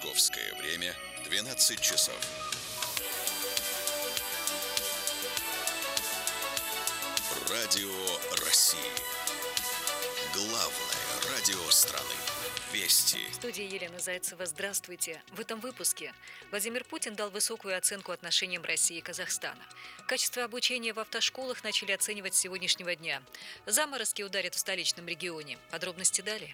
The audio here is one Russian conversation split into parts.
Московское время 12 часов. Радио России. Главное радио страны. Вести. В студии Елена Зайцева. Здравствуйте. В этом выпуске Владимир Путин дал высокую оценку отношениям России и Казахстана. Качество обучения в автошколах начали оценивать с сегодняшнего дня. Заморозки ударят в столичном регионе. Подробности далее.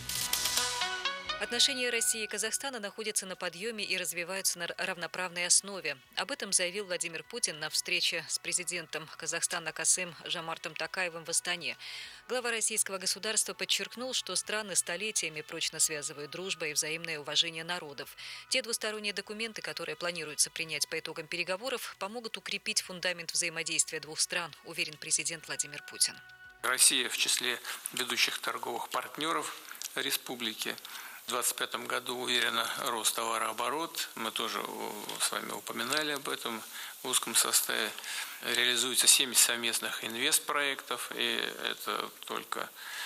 Отношения России и Казахстана находятся на подъеме и развиваются на равноправной основе. Об этом заявил Владимир Путин на встрече с президентом Казахстана Касым-Жомартом Токаевым в Астане. Глава российского государства подчеркнул, что страны столетиями прочно связывают дружба и взаимное уважение народов. Те двусторонние документы, которые планируется принять по итогам переговоров, помогут укрепить фундамент взаимодействия двух стран, уверен президент Владимир Путин. Россия в числе ведущих торговых партнеров республики. В 2025 году уверенно рост товарооборот. Мы тоже с вами упоминали об этом в узком составе. Реализуется 70 совместных инвестпроектов, и это только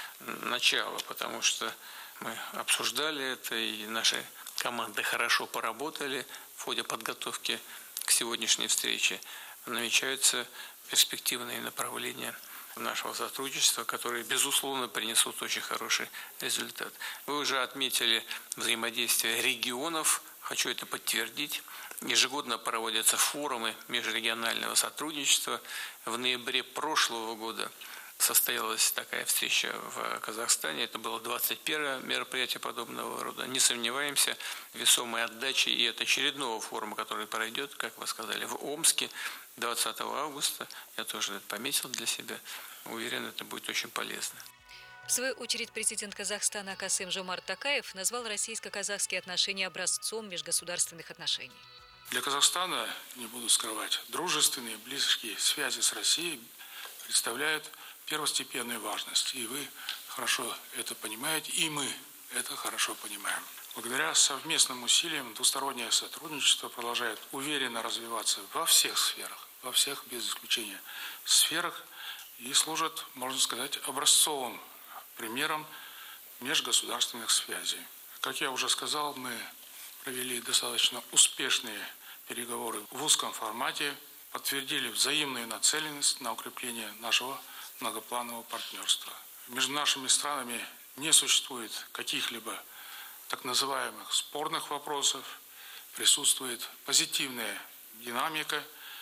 начало, потому что мы обсуждали это, и наши команды хорошо поработали в ходе подготовки к сегодняшней встрече. Намечаются перспективные направления нашего сотрудничества, которые, безусловно, принесут очень хороший результат. Вы уже отметили взаимодействие регионов, хочу это подтвердить. Ежегодно проводятся форумы межрегионального сотрудничества. В ноябре прошлого года состоялась такая встреча в Казахстане. Это было 21-е мероприятие подобного рода. Не сомневаемся в весомой отдаче и от очередного форума, который пройдет, как вы сказали, в Омске 20 августа. Я тоже это пометил для себя. Уверен, это будет очень полезно. В свою очередь, президент Казахстана Касым-Жомарт Токаев назвал российско-казахские отношения образцом межгосударственных отношений. Для Казахстана, не буду скрывать, дружественные, близкие связи с Россией представляют первостепенную важность. И вы хорошо это понимаете, и мы это хорошо понимаем. Благодаря совместным усилиям двустороннее сотрудничество продолжает уверенно развиваться во всех сферах, во всех без исключения сферах, и служит, можно сказать, образцовым примером межгосударственных связей. Как я уже сказал, мы провели достаточно успешные переговоры в узком формате, подтвердили взаимную нацеленность на укрепление нашего многопланового партнерства. Между нашими странами не существует каких-либо так называемых спорных вопросов, присутствует позитивная динамика.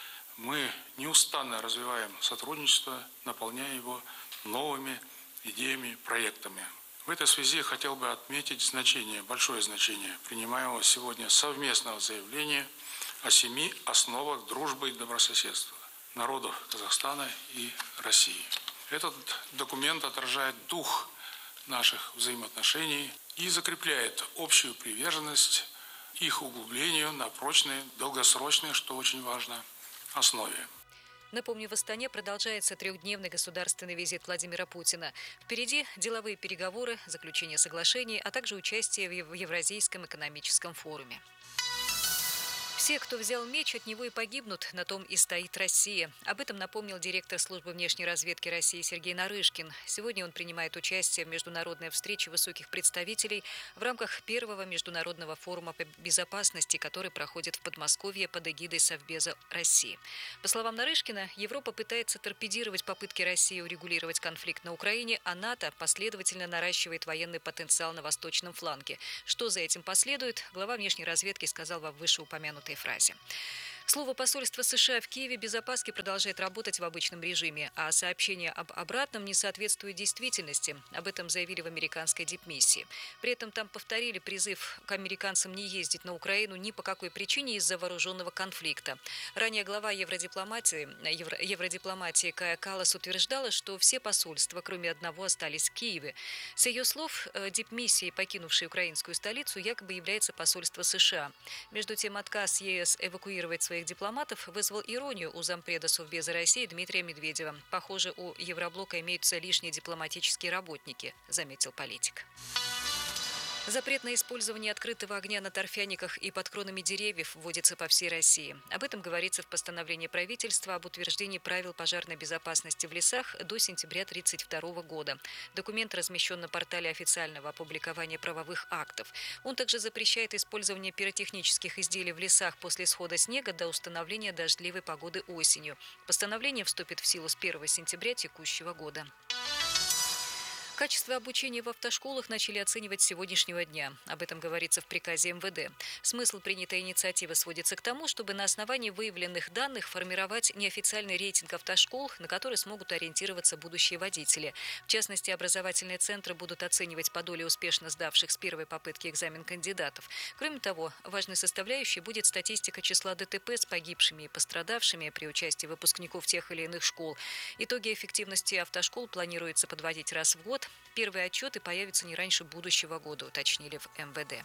Мы неустанно развиваем сотрудничество, наполняя его новыми идеями, проектами. В этой связи хотел бы отметить большое значение принимаемого сегодня совместного заявления о 7 основах дружбы и добрососедства народов Казахстана и России. Этот документ отражает дух наших взаимоотношений и закрепляет общую приверженность их углублению на прочной, долгосрочной, что очень важно, основе. Напомню, в Астане продолжается 3-дневный государственный визит Владимира Путина. Впереди деловые переговоры, заключение соглашений, а также участие в Евразийском экономическом форуме. Все, кто взял меч, от него и погибнут, на том и стоит Россия. Об этом напомнил директор службы внешней разведки России Сергей Нарышкин. Сегодня он принимает участие в международной встрече высоких представителей в рамках первого международного форума по безопасности, который проходит в Подмосковье под эгидой Совбеза России. По словам Нарышкина, Европа пытается торпедировать попытки России урегулировать конфликт на Украине, а НАТО последовательно наращивает военный потенциал на восточном фланге. Что за этим последует, глава внешней разведки сказал во вышеупомянутой фразе. К слову, посольство США в Киеве без опаски продолжает работать в обычном режиме, а сообщения об обратном не соответствуют действительности. Об этом заявили в американской дипмиссии. При этом там повторили призыв к американцам не ездить на Украину ни по какой причине из-за вооруженного конфликта. Ранее глава Евродипломатии Кая Каллас утверждала, что все посольства, кроме одного, остались в Киеве. С ее слов, дипмиссией, покинувшей украинскую столицу, якобы является посольство США. Между тем, отказ ЕС эвакуировать своих дипломатов вызвал иронию у зампреда Совбеза России Дмитрия Медведева. Похоже, у Евроблока имеются лишние дипломатические работники, заметил политик. Запрет на использование открытого огня на торфяниках и под кронами деревьев вводится по всей России. Об этом говорится в постановлении правительства об утверждении правил пожарной безопасности в лесах до сентября 1932 года. Документ размещен на портале официального опубликования правовых актов. Он также запрещает использование пиротехнических изделий в лесах после схода снега до установления дождливой погоды осенью. Постановление вступит в силу с 1 сентября текущего года. Качество обучения в автошколах начали оценивать с сегодняшнего дня. Об этом говорится в приказе МВД. Смысл принятой инициативы сводится к тому, чтобы на основании выявленных данных формировать неофициальный рейтинг автошкол, на который смогут ориентироваться будущие водители. В частности, образовательные центры будут оценивать по доле успешно сдавших с первой попытки экзамен кандидатов. Кроме того, важной составляющей будет статистика числа ДТП с погибшими и пострадавшими при участии выпускников тех или иных школ. Итоги эффективности автошкол планируется подводить раз в год. Первые отчеты появятся не раньше будущего года, уточнили в МВД.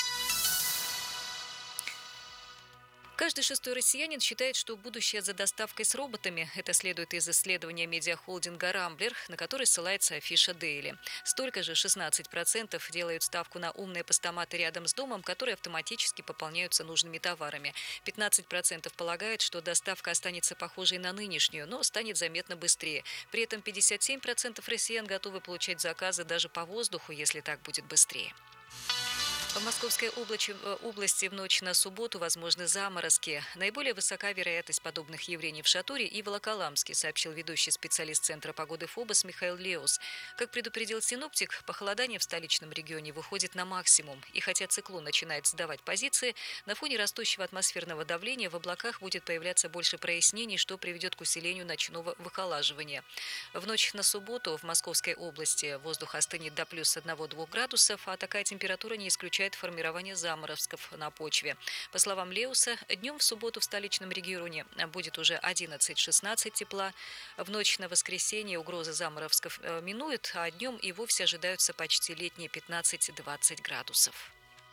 Каждый шестой россиянин считает, что будущее за доставкой с роботами. Это следует из исследования медиахолдинга «Рамблер», на который ссылается афиша Дейли. Столько же, 16%, делают ставку на умные постаматы рядом с домом, которые автоматически пополняются нужными товарами. 15% полагают, что доставка останется похожей на нынешнюю, но станет заметно быстрее. При этом 57% россиян готовы получать заказы даже по воздуху, если так будет быстрее. В Московской области в ночь на субботу возможны заморозки. Наиболее высока вероятность подобных явлений в Шатуре и Волоколамске, сообщил ведущий специалист Центра погоды ФОБОС Михаил Леус. Как предупредил синоптик, похолодание в столичном регионе выходит на максимум. И хотя циклон начинает сдавать позиции, на фоне растущего атмосферного давления в облаках будет появляться больше прояснений, что приведет к усилению ночного выхолаживания. В ночь на субботу в Московской области воздух остынет до плюс 1-2 градусов, а такая температура не исключает формирование заморозков на почве. По словам Леуса, днем в субботу в столичном регионе будет уже 11-16 тепла. В ночь на воскресенье угроза заморозков минует, а днем и вовсе ожидаются почти летние 15-20 градусов.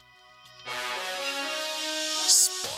Спорт.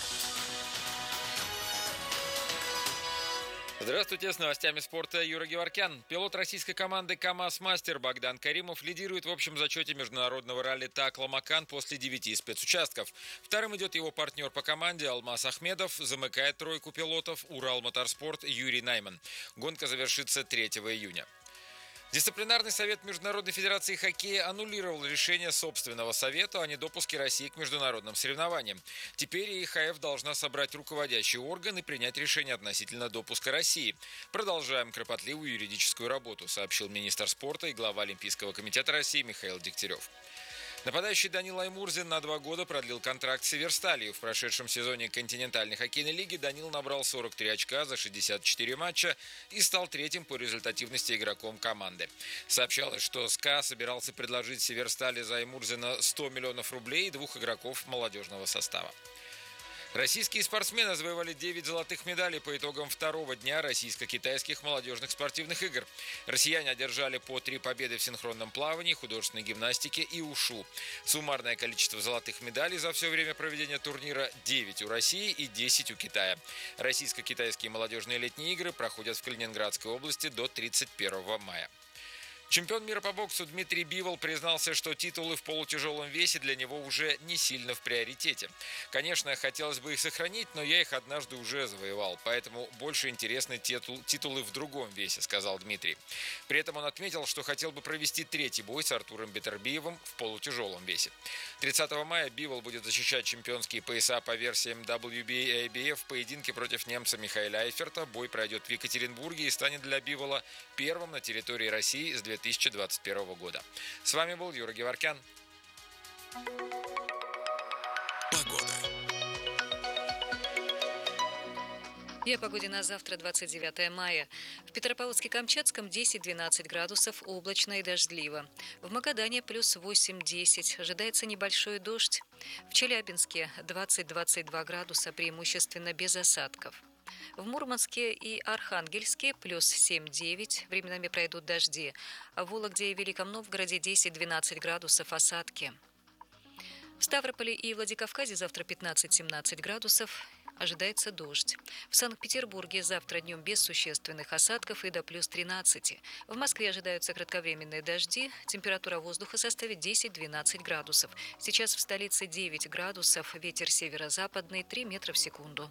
Здравствуйте, с новостями спорта Юра Геворкян. Пилот российской команды КамАЗ-Мастер Богдан Каримов лидирует в общем зачете международного ралли Такла-Макан после 9 спецучастков. Вторым идет его партнер по команде Алмаз Ахмедов, замыкает тройку пилотов Урал Моторспорт Юрий Найман. Гонка завершится 3 июня. Дисциплинарный совет Международной федерации хоккея аннулировал решение собственного совета о недопуске России к международным соревнованиям. Теперь ИХФ должна собрать руководящий орган и принять решение относительно допуска России. Продолжаем кропотливую юридическую работу, сообщил министр спорта и глава Олимпийского комитета России Михаил Дегтярев. Нападающий Данил Аймурзин на 2 года продлил контракт с Северсталью. В прошедшем сезоне континентальной хоккейной лиги Данил набрал 43 очка за 64 матча и стал третьим по результативности игроком команды. Сообщалось, что СКА собирался предложить Северстали за Аймурзина 100 миллионов рублей и 2 игроков молодежного состава. Российские спортсмены завоевали 9 золотых медалей по итогам второго дня российско-китайских молодежных спортивных игр. Россияне одержали по 3 победы в синхронном плавании, художественной гимнастике и ушу. Суммарное количество золотых медалей за все время проведения турнира 9 у России и 10 у Китая. Российско-китайские молодежные летние игры проходят в Калининградской области до 31 мая. Чемпион мира по боксу Дмитрий Бивол признался, что титулы в полутяжелом весе для него уже не сильно в приоритете. Конечно, хотелось бы их сохранить, но я их однажды уже завоевал, поэтому больше интересны титулы в другом весе, сказал Дмитрий. При этом он отметил, что хотел бы провести 3-й бой с Артуром Бетербиевым в полутяжелом весе. 30 мая Бивол будет защищать чемпионские пояса по версиям WBA и IBF в поединке против немца Михаэля Айферта. Бой пройдет в Екатеринбурге и станет для Бивола первым на территории России с 2021 года. С вами был Юра Геворкян. Погода. И о погоде на завтра, 29 мая. В Петропавловске-Камчатском 10-12 градусов, облачно и дождливо. В Магадане плюс 8-10, ожидается небольшой дождь. В Челябинске 20-22 градуса, преимущественно без осадков. В Мурманске и Архангельске плюс 7-9, временами пройдут дожди. А в Вологде и Великом Новгороде 10-12 градусов, осадки. В Ставрополе и Владикавказе завтра 15-17 градусов. Ожидается дождь. В Санкт-Петербурге завтра днем без существенных осадков и до плюс 13. В Москве ожидаются кратковременные дожди. Температура воздуха составит 10-12 градусов. Сейчас в столице 9 градусов. Ветер северо-западный 3 метра в секунду.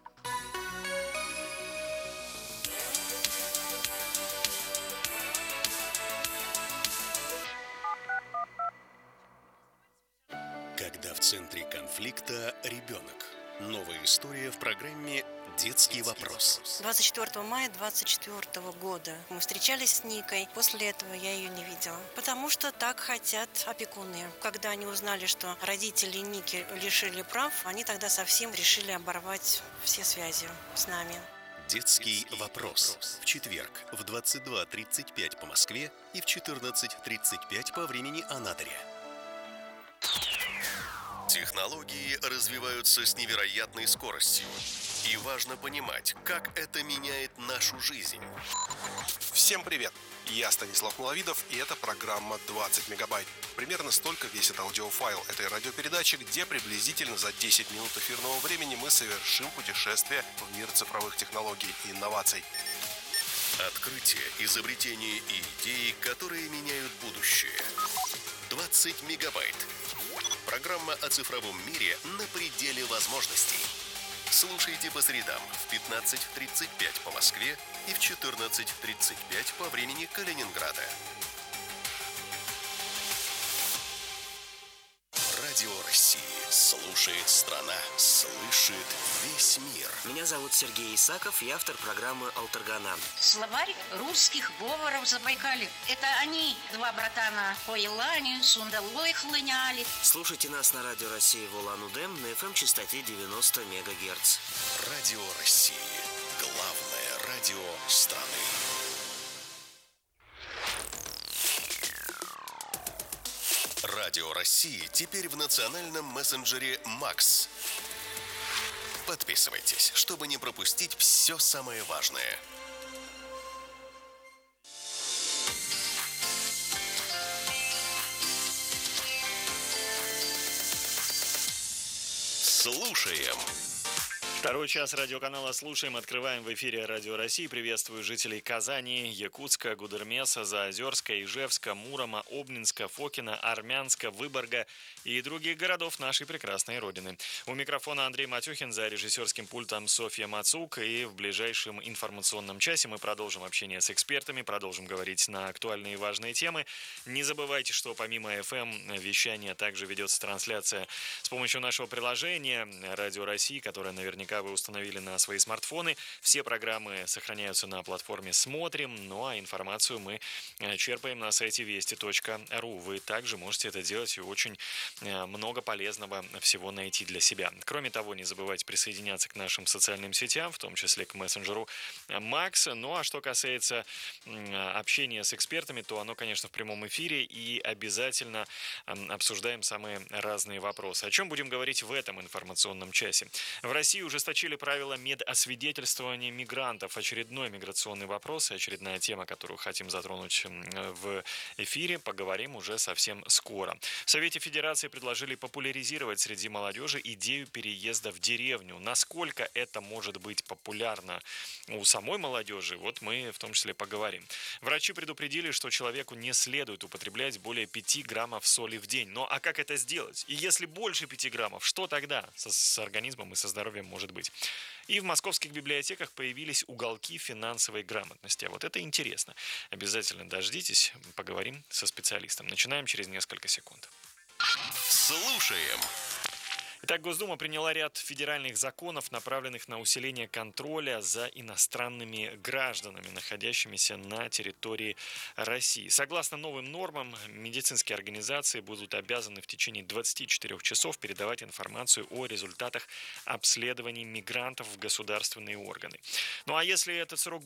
Когда в центре конфликта ребенок. Новая история в программе «Детский вопрос». 24 мая 24 года мы встречались с Никой. После этого я ее не видела. Потому что так хотят опекуны. Когда они узнали, что родители Ники лишили прав, они тогда совсем решили оборвать все связи с нами. «Детский вопрос». В четверг в 22:35 по Москве и в 14:35 по времени Анадыря. Технологии развиваются с невероятной скоростью. И важно понимать, как это меняет нашу жизнь. Всем привет! Я Станислав Маловидов, и это программа 20 мегабайт. Примерно столько весит аудиофайл этой радиопередачи, где приблизительно за 10 минут эфирного времени мы совершим путешествие в мир цифровых технологий и инноваций. Открытия, изобретения и идеи, которые меняют будущее. 20 мегабайт. Программа о цифровом мире на пределе возможностей. Слушайте по средам в 15:35 по Москве и в 14:35 по времени Калининграда. Радио России. Слушает страна. Слышит весь мир. Меня зовут Сергей Исаков, я автор программы «Алтаргана». Словарь русских говоров Забайкалья. Это они, два братана, по Елане, Сундалой хлыняли. Слушайте нас на Радио России в Улан-Удэ на FM-частоте 90 МГц. Радио России. Главное радио страны. Радио России теперь в национальном мессенджере «Макс». Подписывайтесь, чтобы не пропустить все самое важное. Слушаем. Второй час радиоканала «Слушаем». Открываем в эфире Радио России. Приветствую жителей Казани, Якутска, Гудермеса, Заозерска, Ижевска, Мурома, Обнинска, Фокина, Армянска, Выборга и других городов нашей прекрасной Родины. У микрофона Андрей Матюхин, за режиссерским пультом Софья Мацук. И в ближайшем информационном часе мы продолжим общение с экспертами, продолжим говорить на актуальные и важные темы. Не забывайте, что помимо FM вещания также ведется трансляция с помощью нашего приложения Радио России, которое наверняка вы установили на свои смартфоны. Все программы сохраняются на платформе «Смотрим», ну а информацию мы черпаем на сайте вести.ру. Вы также можете это делать и очень много полезного всего найти для себя. Кроме того, не забывайте присоединяться к нашим социальным сетям, в том числе к мессенджеру Макс. Ну а что касается общения с экспертами, то оно, конечно, в прямом эфире, и обязательно обсуждаем самые разные вопросы. О чем будем говорить в этом информационном часе? В России ужесточили правила медосвидетельствования мигрантов. Очередной миграционный вопрос, очередная тема, которую хотим затронуть в эфире. Поговорим уже совсем скоро. В Совете Федерации предложили популяризировать среди молодежи идею переезда в деревню. Насколько это может быть популярно у самой молодежи, вот мы в том числе поговорим. Врачи предупредили, что человеку не следует употреблять более 5 граммов соли в день. Ну а как это сделать? И если больше 5 граммов, что тогда с организмом и со здоровьем может быть? И в московских библиотеках появились уголки финансовой грамотности. А вот это интересно. Обязательно дождитесь, поговорим со специалистом. Начинаем через несколько секунд. Слушаем. Итак, Госдума приняла ряд федеральных законов, направленных на усиление контроля за иностранными гражданами, находящимися на территории России. Согласно новым нормам, медицинские организации будут обязаны в течение 24 часов передавать информацию о результатах обследований мигрантов в государственные органы. Ну а если этот срок